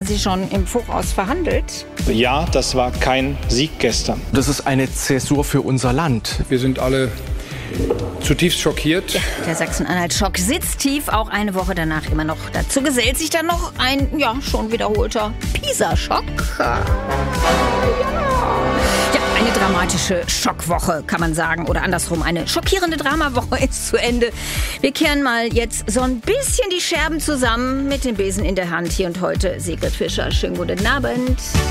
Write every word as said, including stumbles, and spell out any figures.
sie schon im Voraus verhandelt? Ja, das war kein Sieg gestern. Das ist eine Zäsur für unser Land. Wir sind alle zutiefst schockiert. Ja, der Sachsen-Anhalt-Schock sitzt tief, auch eine Woche danach immer noch. Dazu gesellt sich dann noch ein, ja, schon wiederholter Pisa-Schock. Ja. Ja, eine dramatische Schockwoche, kann man sagen. Oder andersrum, eine schockierende Dramawoche ist zu Ende. Wir kehren mal jetzt so ein bisschen die Scherben zusammen mit dem Besen in der Hand. Hier und heute Sigrid Fischer. Schönen guten Abend.